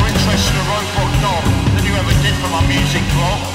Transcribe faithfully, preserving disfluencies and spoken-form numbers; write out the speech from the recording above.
more interest in a robot knob than you ever did for my music blog.